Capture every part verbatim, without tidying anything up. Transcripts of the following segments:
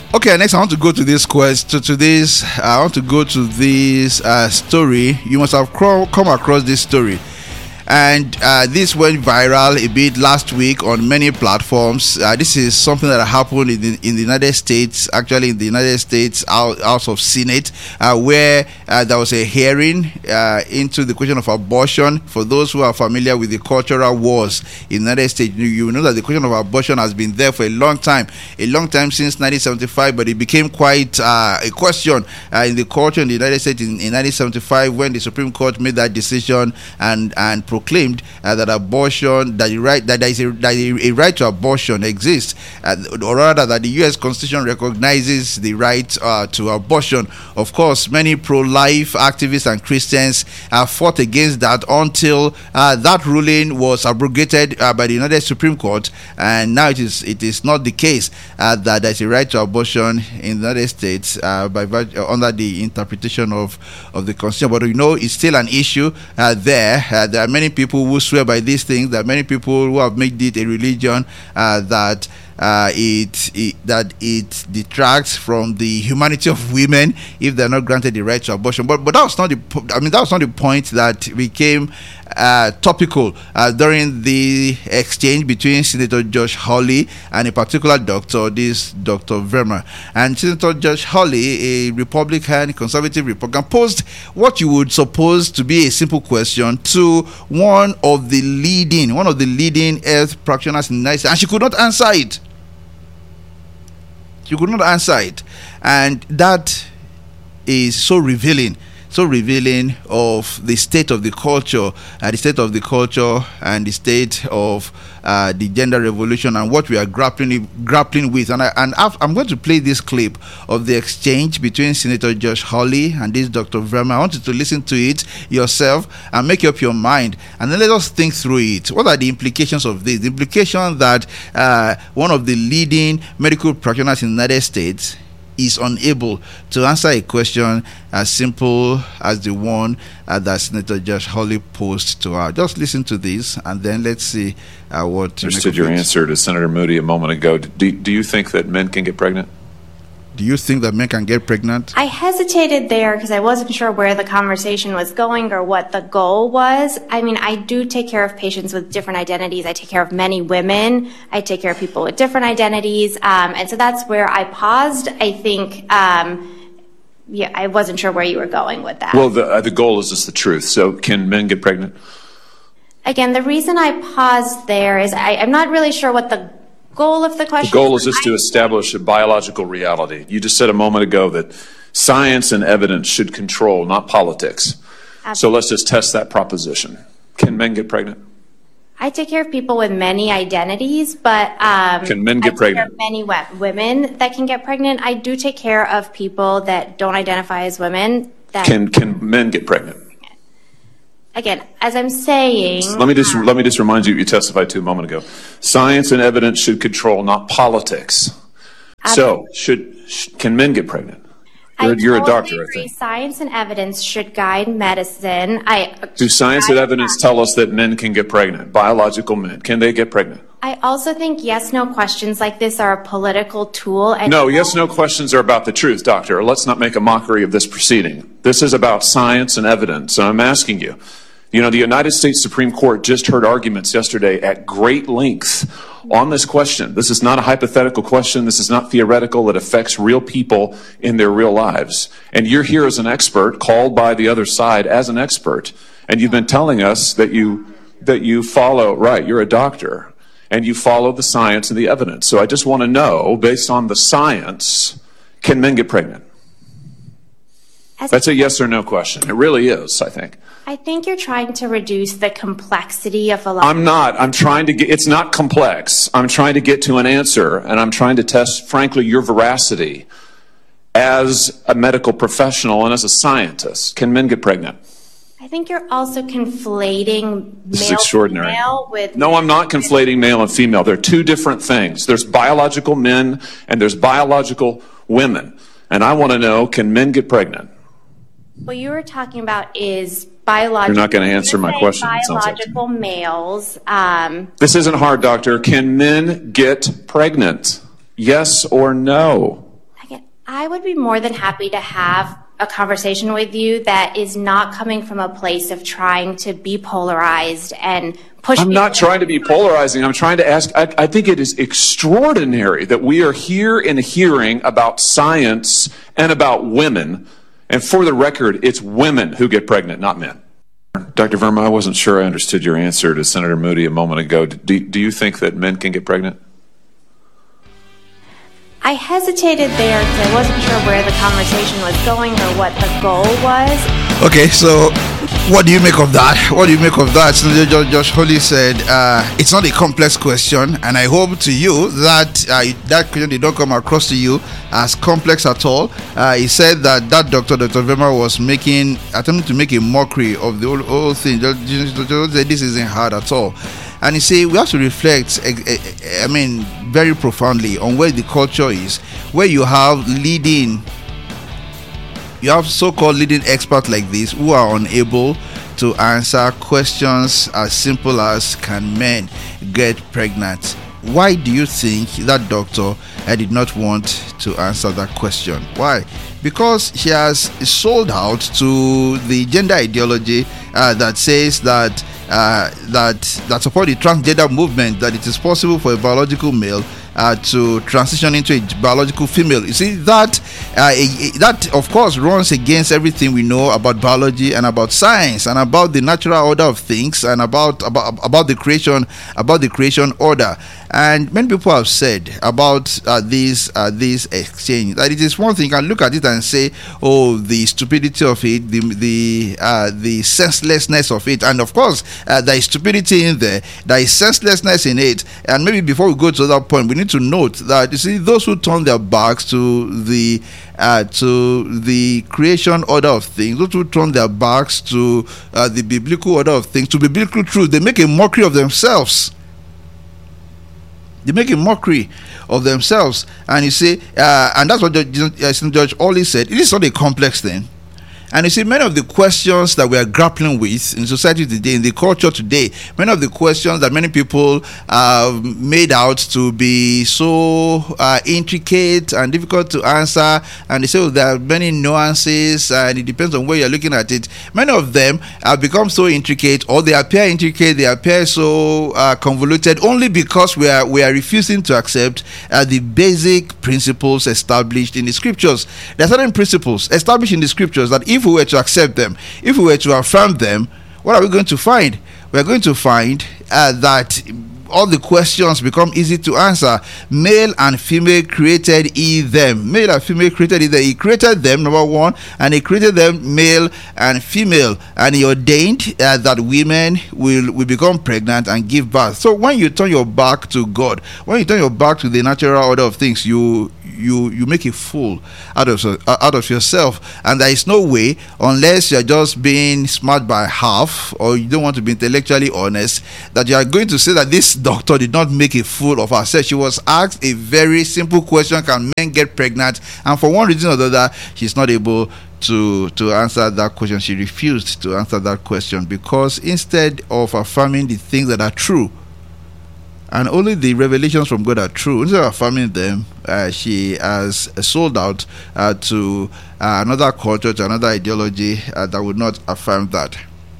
Okay, next I want to go to this quest to, to this. I want to go to this uh, story. You must have cro- come across this story. And uh, this went viral a bit last week on many platforms. Uh, this is something that happened in the, in the United States, actually in the United States House of Senate, uh, where uh, there was a hearing uh, into the question of abortion. For those who are familiar with the cultural wars in the United States, you, you know that the question of abortion has been there for a long time, a long time since nineteen seventy-five, but it became quite uh, a question uh, in the culture in the United States in, in nineteen seventy-five when the Supreme Court made that decision and and proclaimed uh, that abortion, that the right, that there is a, that a right to abortion exists, uh, or rather that the U S Constitution recognizes the right uh, to abortion. Of course, many pro-life activists and Christians uh, fought against that until uh, that ruling was abrogated uh, by the United Supreme Court, and now it is it is not the case uh, that there is a right to abortion in the United States uh, by uh, under the interpretation of of the Constitution. But you know, it's still an issue uh, there. Uh, there are many people who swear by these things. There are many people who have made it a religion uh, that uh, it, it that it detracts from the humanity of women if they're not granted the right to abortion. But but that was not the po- I mean that was not the point that became uh, topical uh, during the exchange between Senator Josh Hawley and a particular doctor, this Doctor Verma. And Senator Josh Hawley, a Republican, conservative Republican, posed what you would suppose to be a simple question to one of the leading, one of the leading health practitioners in the United States, and she could not answer it. She could not answer it, and that is so revealing. So revealing of the state of the culture, uh, the state of the culture, and the state of uh, the gender revolution, and what we are grappling grappling with. And I, and I've, I'm going to play this clip of the exchange between Senator Josh Hawley and this Doctor Verma. I want you to listen to it yourself and make up your mind, and then let us think through it. What are the implications of this? The implication that uh, one of the leading medical practitioners in the United States is unable to answer a question as simple as the one uh, that Senator Josh Hawley posed to her. Just listen to this, and then let's see uh, what... Understood your answer to Senator Moody a moment ago. Do, do you think that men can get pregnant? Do you think that men can get pregnant? I hesitated there because I wasn't sure where the conversation was going or what the goal was. I mean, I do take care of patients with different identities. I take care of many women. I take care of people with different identities. Um, and so that's where I paused. I think, um, yeah, I wasn't sure where you were going with that. Well, the, uh, the goal is just the truth. So can men get pregnant? Again, the reason I paused there is I, I'm not really sure what the goal of the question. The goal is just to establish a biological reality. You just said a moment ago that science and evidence should control, not politics. Absolutely. So let's just test that proposition. Can men get pregnant? I take care of people with many identities, but um, can men get I pregnant? Take care of many we- women that can get pregnant. I do take care of people that don't identify as women. That can can men get pregnant? Again, as I'm saying, let me just let me just remind you what you testified to a moment ago. Science and evidence should control, not politics. So, should sh- can men get pregnant? You're, I you're totally a doctor, agree. I think. Science and evidence should guide medicine. I do science and evidence tell us that men can get pregnant? Biological men, can they get pregnant? I also think yes/no questions like this are a political tool. And no, yes/no questions are about the truth, doctor. Let's not make a mockery of this proceeding. This is about science and evidence, and I'm asking you. You know, the United States Supreme Court just heard arguments yesterday at great length on this question. This is not a hypothetical question. This is not theoretical. It affects real people in their real lives. And you're here as an expert, called by the other side as an expert. And you've been telling us that you, that you follow, right, you're a doctor, and you follow the science and the evidence. So I just want to know, based on the science, can men get pregnant? That's a yes or no question. It really is, I think. I think you're trying to reduce the complexity of a lot. I'm not. I'm trying to get, it's not complex. I'm trying to get to an answer, and I'm trying to test, frankly, your veracity as a medical professional and as a scientist. Can men get pregnant? I think you're also conflating this is male extraordinary. female with... No, I'm not conflating male and female. They're two different things. There's biological men and there's biological women. And I want to know, can men get pregnant? What you were talking about is biological... You're not going to answer my question. Biological males. Um, this isn't hard, doctor. Can men get pregnant? Yes or no? I would be more than happy to have a conversation with you that is not coming from a place of trying to be polarized and push. I'm not trying to be polarizing. I'm trying to ask, I, I think it is extraordinary that we are here in a hearing about science and about women. And for the record, it's women who get pregnant, not men. Doctor Verma, I wasn't sure I understood your answer to Senator Moody a moment ago. Do, do you think that men can get pregnant? I hesitated there because I wasn't sure where the conversation was going or what the goal was. Okay, so what do you make of that? What do you make of that? So Josh, Josh Hawley said uh, it's not a complex question, and I hope to you that uh, that question did not come across to you as complex at all. Uh, he said that that doctor, Doctor Verma, was making attempting to make a mockery of the whole, whole thing. Just, just, just say this isn't hard at all. And you see, we have to reflect, I mean, very profoundly on where the culture is, where you have leading, you have so-called leading experts like this who are unable to answer questions as simple as, can men get pregnant? Why do you think that doctor I did not want to answer that question? Why? Because she has sold out to the gender ideology uh, that says that uh, that that support the transgender movement, that it is possible for a biological male uh, to transition into a biological female. You see, that uh, a, a, that of course runs against everything we know about biology and about science and about the natural order of things and about about about the creation about the creation order. And many people have said about uh, this uh, this exchange that it is one thing, you can look at it and say, oh, the stupidity of it, the the uh, the senselessness of it, and of course uh, there is stupidity in there, there is senselessness in it. And maybe before we go to that point, we need to note that, you see, those who turn their backs to the uh, to the creation order of things, those who turn their backs to uh, the biblical order of things, to biblical truth, they make a mockery of themselves. They make a mockery of themselves. And you see, uh, and that's what Judge, Judge Hawley said. It is not a complex thing. And you see, many of the questions that we are grappling with in society today, in the culture today, many of the questions that many people have made out to be so uh, intricate and difficult to answer, and they say, oh, there are many nuances, and it depends on where you're looking at it. Many of them have become so intricate, or they appear intricate, they appear so uh, convoluted, only because we are we are refusing to accept uh, the basic principles established in the scriptures. There are certain principles established in the scriptures that if If we were to accept them, if we were to affirm them, what are we going to find? We're going to find uh, that all the questions become easy to answer. Male and female created he them. Male and female created he them. He created them, number one, and he created them male and female. And he ordained uh, that women will, will become pregnant and give birth. So when you turn your back to God, when you turn your back to the natural order of things, you you you make a fool out of out of yourself. And there is no way, unless you're just being smart by half, or you don't want to be intellectually honest, that you are going to say that this doctor did not make a fool of herself. She was asked a very simple question: can men get pregnant? And for one reason or the other, she's not able to to answer that question. She refused to answer that question, because instead of affirming the things that are true, and only the revelations from God are true, instead of affirming them, uh, she has sold out uh, to uh, another culture, to another ideology uh, that would not affirm that.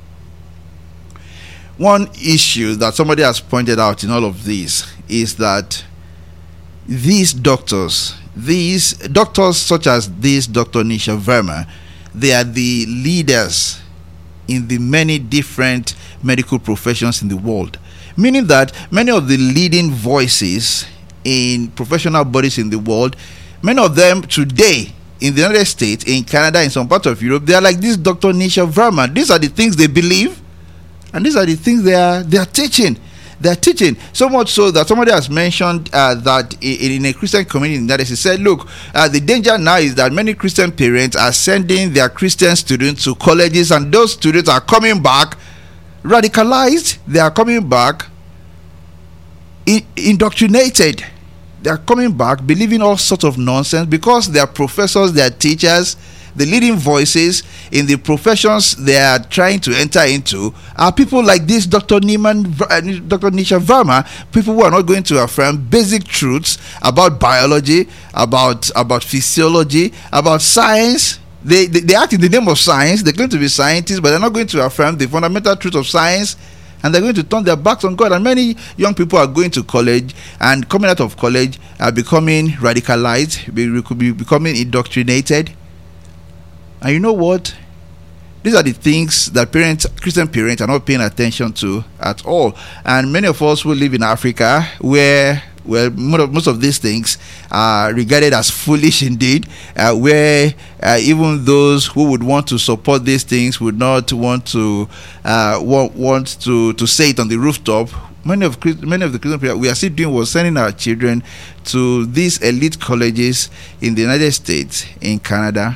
One issue that somebody has pointed out in all of this is that these doctors, these doctors such as this Doctor Nisha Verma, they are the leaders in the many different medical professions in the world. Meaning that many of the leading voices in professional bodies in the world, many of them today in the United States, in Canada, in some parts of Europe, they are like this Doctor Nisha Verma. These are the things they believe, and these are the things they are they are teaching. They are teaching so much so that somebody has mentioned uh, that in, in a Christian community in the United States, said, look, uh, the danger now is that many Christian parents are sending their Christian students to colleges, and those students are coming back radicalized. They are coming back in, indoctrinated. They are coming back believing all sorts of nonsense, because their professors, their teachers, the leading voices in the professions they are trying to enter into are people like this Doctor Neiman, uh, Doctor Nisha Verma, people who are not going to affirm basic truths about biology, about about physiology, about science. They, they they act in the name of science. They're going to be scientists, but they're not going to affirm the fundamental truth of science, and they're going to turn their backs on God. And many young people are going to college, and coming out of college are becoming radicalized, be, be becoming indoctrinated. And you know what? These are the things that parents, Christian parents, are not paying attention to at all. And many of us who live in Africa, where well, most of these things are regarded as foolish indeed, uh, where uh, even those who would want to support these things would not want to uh, want, want to, to say it on the rooftop. Many of many of the Christian people we are still doing was sending our children to these elite colleges in the United States, in Canada.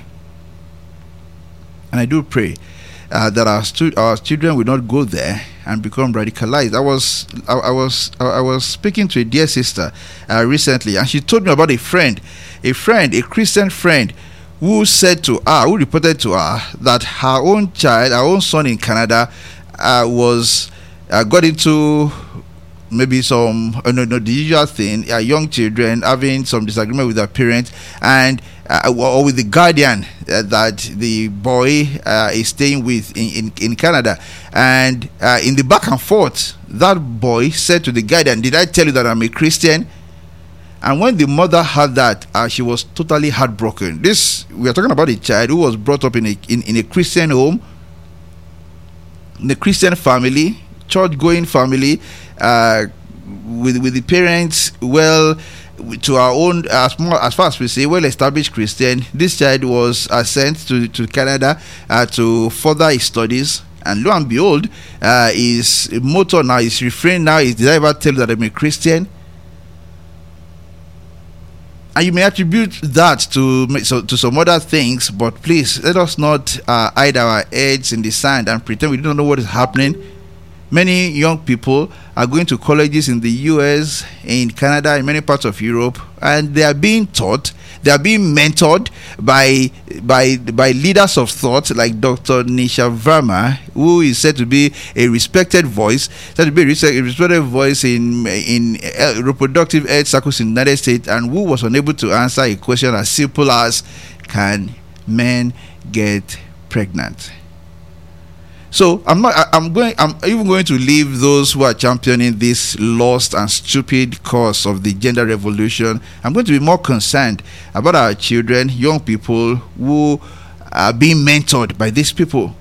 And I do pray uh, that our stu- our children will not go there and become radicalized. I was I, I was I was speaking to a dear sister uh, recently, and she told me about a friend, a friend, a Christian friend, who said to her, who reported to her that her own child, her own son in Canada, uh, was uh, got into maybe some uh, no, no, the usual thing, uh, young children having some disagreement with their parents, and uh, or with the guardian uh, that the boy uh, is staying with in, in, in Canada. And uh, in the back and forth, that boy said to the guardian, "Did I tell you that I'm a Christian?" And when the mother heard that, uh, she was totally heartbroken. This, we are talking about a child who was brought up in a in, in a Christian home, in a Christian family, church-going family, uh, with with the parents well, to our own, as more as far as we say, well-established Christian. This child was uh, sent to to Canada uh, to further his studies, and lo and behold, uh, his motto now, his refrain now is, "Did I ever tell you that I'm a Christian?" And you may attribute that to so, to some other things, but please let us not uh, hide our heads in the sand and pretend we don't know what is happening. Many young people are going to colleges in the U S, in Canada, in many parts of Europe, and they are being taught, they are being mentored by by by leaders of thought like Doctor Nisha Verma, who is said to be a respected voice, said to be a respected voice in in reproductive health circles in the United States, and who was unable to answer a question as simple as, "Can men get pregnant?" So I'm not. I'm going. I'm even going to leave those who are championing this lost and stupid cause of the gender revolution. I'm going to be more concerned about our children, young people who are being mentored by these people.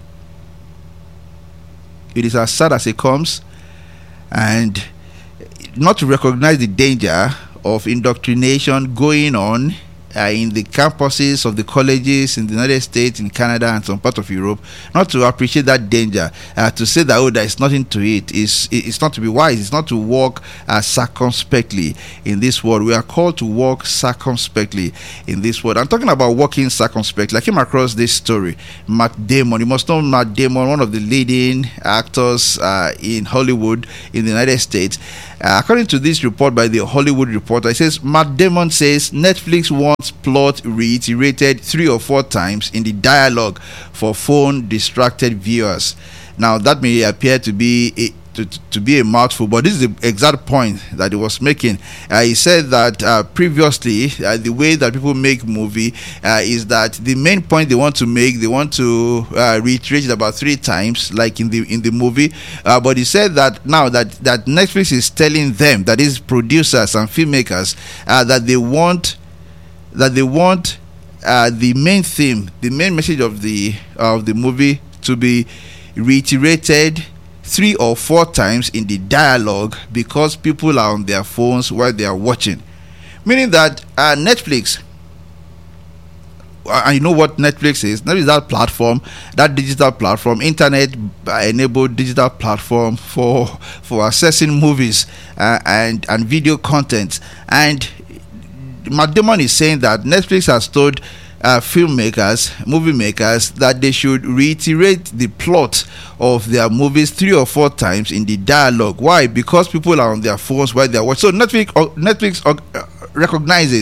It is as sad as it comes, and not to recognize the danger of indoctrination going on Uh, in the campuses of the colleges in the United States, in Canada, and some part of Europe, not to appreciate that danger, uh, to say that, oh, there is nothing to it, is it's not to be wise, it's not to walk uh, circumspectly in this world. We are called to walk circumspectly in this world. I'm talking about walking circumspectly. I came across this story. Matt Damon, you must know Matt Damon, one of the leading actors uh, in Hollywood in the United States. Uh, according to this report by the Hollywood Reporter, it says Matt Damon says Netflix wants plot reiterated three or four times in the dialogue for phone distracted viewers. Now that may appear to be a To, to be a mouthful, but this is the exact point that he was making. Uh, he said that uh, previously, uh, the way that people make movie uh, is that the main point they want to make, they want to uh, reiterate it about three times, like in the in the movie. Uh, but he said that now that that Netflix is telling them, that is producers and filmmakers, uh, that they want that they want uh, the main theme, the main message of the of the movie to be reiterated three or four times in the dialogue, because people are on their phones while they are watching. Meaning that uh, Netflix, and you know what Netflix is? Netflix is that platform, that digital platform, internet-enabled digital platform for for accessing movies uh, and and video content. And Matt Damon is saying that Netflix has told Uh, filmmakers, movie makers, that they should reiterate the plot of their movies three or four times in the dialogue. Why? Because people are on their phones while they are watching. So Netflix, uh, Netflix uh, recognizes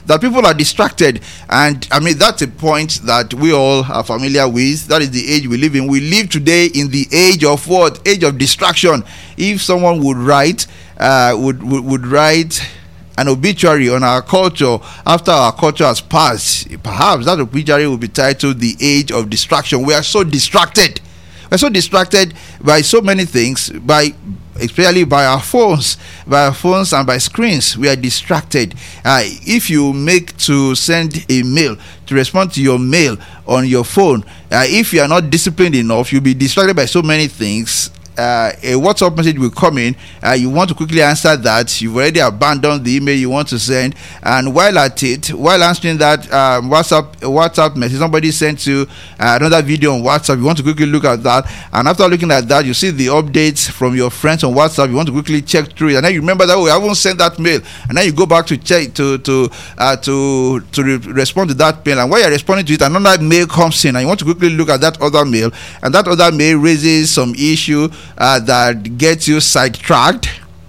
that people are distracted. And I mean, that's a point that we all are familiar with. That is the age we live in. We live today in the age of what? Age of distraction. If someone would write, uh, would, would, would write an obituary on our culture after our culture has passed, perhaps that obituary will be titled The Age of Distraction. We are so distracted. We're so distracted by so many things, by especially by our phones, by our phones and by screens. We are distracted. Uh, if you make to send a mail, to respond to your mail on your phone, uh, if you are not disciplined enough, you'll be distracted by so many things. Uh, a WhatsApp message will come in, uh, you want to quickly answer that, you've already abandoned the email you want to send, and while at it, while answering that um, WhatsApp WhatsApp message, somebody sent you uh, another video on WhatsApp, you want to quickly look at that, and after looking at that, you see the updates from your friends on WhatsApp, you want to quickly check through it, and then you remember that, oh, I haven't sent that mail, and then you go back to check to to uh, to to re- respond to that mail, and while you're responding to it, another mail comes in, and you want to quickly look at that other mail, and that other mail raises some issue Uh, that gets you sidetracked,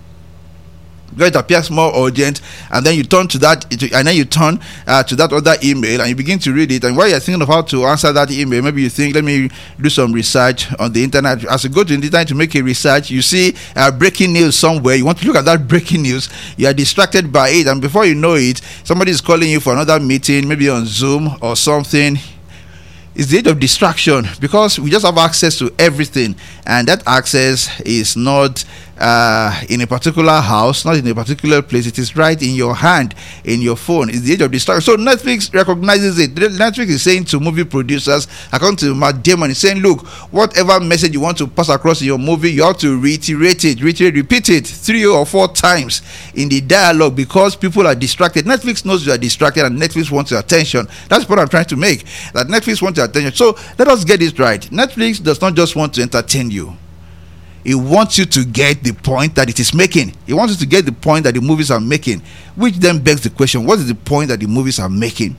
because it appears more urgent, and then you turn to that, and then you turn uh, to that other email, and you begin to read it. And while you're thinking of how to answer that email, maybe you think, let me do some research on the internet. As you go to the internet to make a research, you see uh, breaking news somewhere. You want to look at that breaking news. You are distracted by it, and before you know it, somebody is calling you for another meeting, maybe on Zoom or something. It's the age of distraction, because we just have access to everything, and that access is not uh, in a particular house, not in a particular place. It is right in your hand, in your phone. It's the age of distraction. So Netflix recognizes it. Netflix is saying to movie producers, according to Matt Damon, is saying, look, whatever message you want to pass across in your movie, you have to reiterate it, reiterate, repeat it three or four times in the dialogue, because people are distracted. Netflix knows you are distracted, and Netflix wants your attention. That's what I'm trying to make, that Netflix wants your attention. So let us get this right. Netflix does not just want to entertain you. It wants you to get the point that it is making. It wants you to get the point that the movies are making, which then begs the question, what is the point that the movies are making?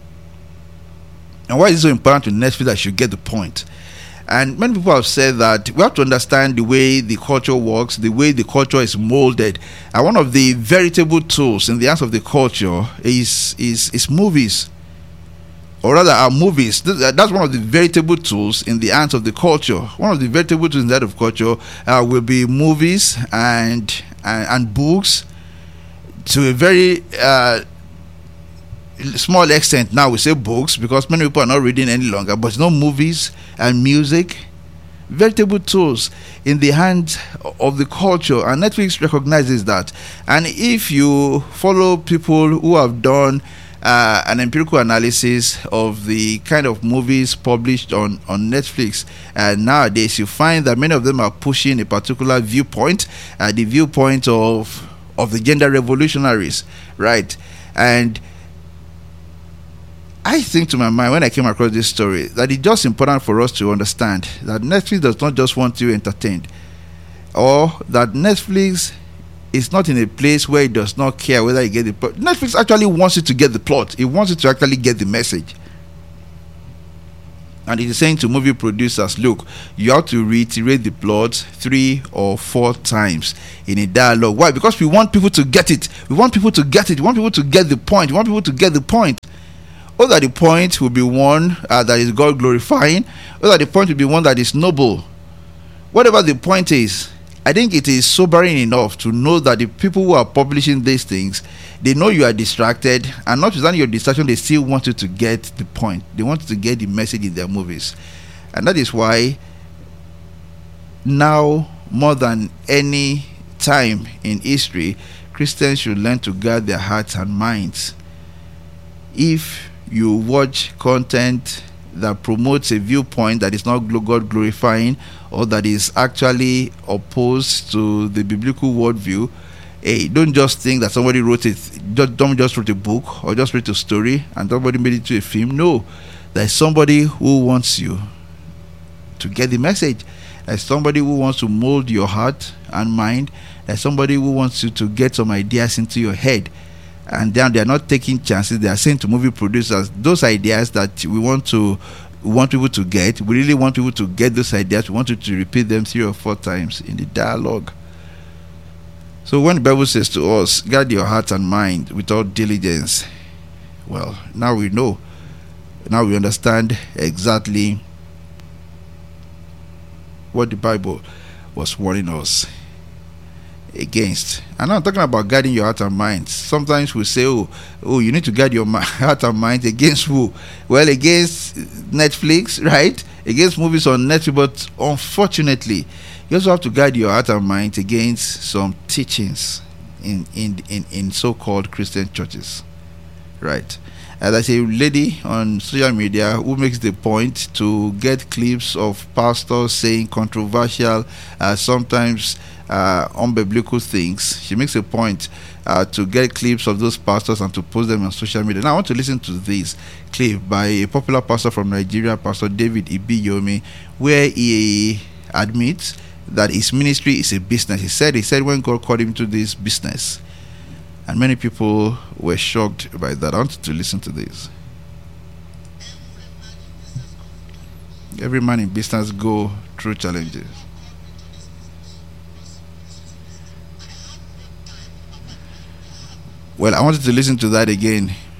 And why is it so important to Netflix that you should get the point? And many people have said that we have to understand the way the culture works, the way the culture is molded. And one of the veritable tools in the hands of the culture is, is, is movies. Or rather, our movies. That's one of the veritable tools in the hands of the culture. One of the veritable tools in that of culture uh, will be movies and, and and books, to a very uh, small extent. Now we say books because many people are not reading any longer, but no movies and music. Veritable tools in the hands of the culture, and Netflix recognizes that. And if you follow people who have done Uh, an empirical analysis of the kind of movies published on, on Netflix, and uh, nowadays you find that many of them are pushing a particular viewpoint, uh, the viewpoint of of the gender revolutionaries, right? And I think to my mind, when I came across this story, that it's just important for us to understand that Netflix does not just want you entertained, or that Netflix is not in a place where it does not care whether you get the plot. Netflix actually wants you to get the plot. It wants you to actually get the message. And it is saying to movie producers, look, you have to reiterate the plot three or four times in a dialogue. Why? Because we want people to get it. We want people to get it. We want people to get the point. We want people to get the point. Or that the point will be one uh, that is God glorifying, or that the point will be one that is noble. Whatever the point is, I think it is sobering enough to know that the people who are publishing these things, they know you are distracted, and notwithstanding your distraction, they still want you to get the point. They want you to get the message in their movies. And that is why now, more than any time in history, Christians should learn to guard their hearts and minds. If you watch content that promotes a viewpoint that is not God glorifying, or that is actually opposed to the biblical worldview, hey, don't just think that somebody wrote it. Just, don't just write a book or just write a story and somebody made it into a film. No, there's somebody who wants you to get the message. There's somebody who wants to mold your heart and mind. There's somebody who wants you to get some ideas into your head. And then they're not taking chances. They are saying to movie producers, those ideas that we want to we want people to get, we really want people to get those ideas. We want you to repeat them three or four times in the dialogue. So when the Bible says to us, guard your heart and mind with all diligence, Well, now we know. Now we understand exactly what the Bible was warning us against. And I'm talking about guiding your heart and mind. Sometimes we say, oh, oh, you need to guide your heart and mind against who? Well, against Netflix, right? Against movies on Netflix. But unfortunately, you also have to guide your heart and mind against some teachings in in in, in so-called Christian churches, right? And there's a lady on social media who makes the point to get clips of pastors saying controversial, uh, sometimes uh, unbiblical things. She makes a point uh, to get clips of those pastors and to post them on social media. Now I want to listen to this clip by a popular pastor from Nigeria, Pastor David Ibiyomi, where he admits that his ministry is a business. He said, he said when God called him to this business, and many people were shocked by that. I want to listen to this. Every man in business go through challenges. Well, I wanted to listen to that again